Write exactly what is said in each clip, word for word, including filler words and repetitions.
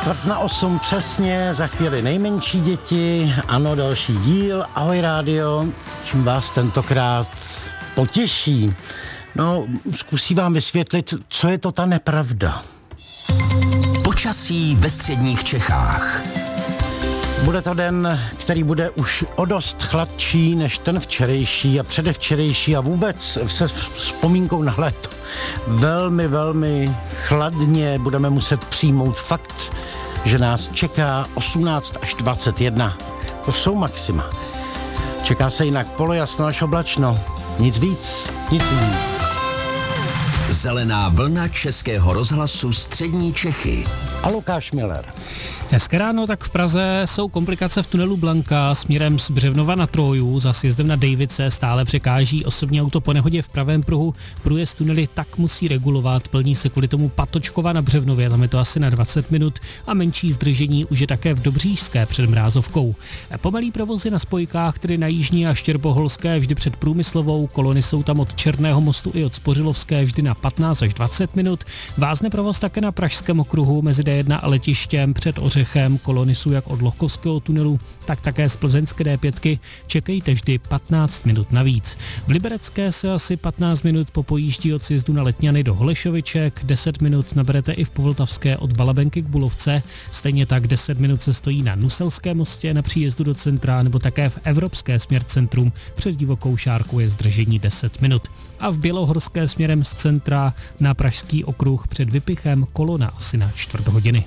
Čtvrt na osm přesně, za chvíli nejmenší děti, ano, další díl, Ahoj rádio, čím vás tentokrát potěší. No, zkusím vám vysvětlit, co je to ta nepravda. Počasí ve středních Čechách. Bude to den, který bude už o dost chladší než ten včerejší a předevčerejší a vůbec se vzpomínkou na léto. Velmi, velmi chladně budeme muset přijmout fakt, že nás čeká osmnáct až dvacet jedna. To jsou maxima. Čeká se jinak polojasno až oblačno. Nic víc, nic víc. Zelená vlna Českého rozhlasu Střední Čechy. A Lukáš Miller. Hezké ráno, tak v Praze jsou komplikace v tunelu Blanka směrem z Břevnova na Troju. Za sjezdem na Dejvice stále překáží osobní auto po nehodě v pravém pruhu. Průjezd tunely tak musí regulovat. Plní se kvůli tomu Patočkova na Břevnově, tam je to asi na dvacet minut a menší zdržení už je také v Dobříšské před Mrázovkou. Pomalý provozy na spojkách, tedy na Jižní a Štěrboholské vždy před Průmyslovou. Kolony jsou tam od Černého mostu i od Spořilovské vždy na patnáct až dvacet minut. Vázne provoz také na Pražském okruhu mezi D jedna a letištěm před Ořechem. Kolony jsou jak od Lohkovského tunelu, tak také z plzeňské D pět. Čekejte vždy patnáct minut navíc. V Liberecké se asi patnáct minut popojíždí od sjezdu na Letňany do Holešoviček, deset minut naberete i v Povltavské od Balabenky k Bulovce, stejně tak deset minut se stojí na Nuselském mostě na příjezdu do centra nebo také v Evropské směr centrum před Divokou Šárkou je zdržení deset minut. A v Bělohorské směrem z centra na Pražský okruh před Vypichem kolona asi na čtvrt hodiny.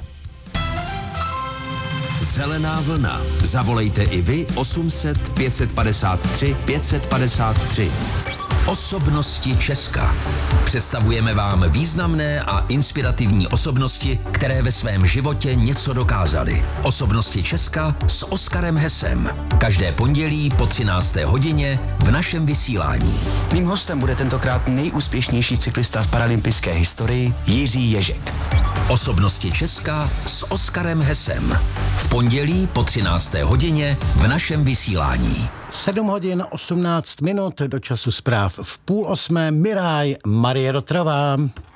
Zelená vlna. Zavolejte i vy osm set pět set padesát tři pět set padesát tři. Osobnosti Česka. Představujeme vám významné a inspirativní osobnosti, které ve svém životě něco dokázaly. Osobnosti Česka s Oskarem Hesem. Každé pondělí po třinácté hodině v našem vysílání. Mým hostem bude tentokrát nejúspěšnější cyklista v paralympijské historii Jiří Ježek. Osobnosti Česka s Oskarem Hesem. V pondělí po třinácté hodině v našem vysílání. sedm hodin osmnáct minut do času zpráv v půl osmé. Miraj Marie Rotrová.